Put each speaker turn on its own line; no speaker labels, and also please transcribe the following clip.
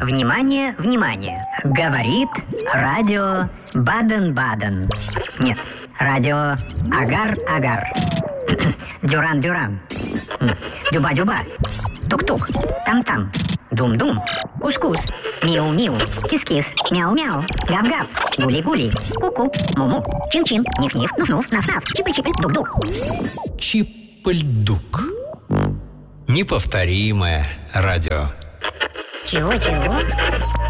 Внимание, внимание! Говорит радио Баден-Баден. Нет, радио Агар-Агар. Дюран-Дюран. Дюба-Дюба. Тук-тук. Там-там. Дум-дум. Кус-кус. Миу-миу. Кис-кис. Мяу-мяу. Гав-гав. Гули-гули. Ку-ку. Му-му. Чин-чин. Ниф-ниф. Нуф-нуф. Наф-наф. Чипы-чипы. Дук-дук.
Чип-ль-дук. Неповторимое радио.
Чего-чего?